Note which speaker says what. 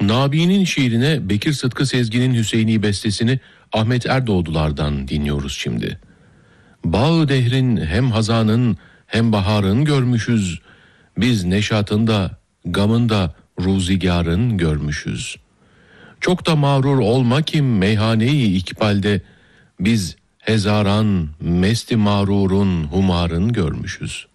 Speaker 1: Nabi'nin şiirine Bekir Sıtkı Sezgin'in Hüseyni bestesini Ahmet Erdoğdular'dan dinliyoruz şimdi. Bağı dehrin hem hazanın hem baharın görmüşüz. Biz neşatında, gamında ruzigarın görmüşüz. Çok da mağrur olma kim meyhaneyi ikbalde. Biz hezaran mesti mağrurun humarın görmüşüz.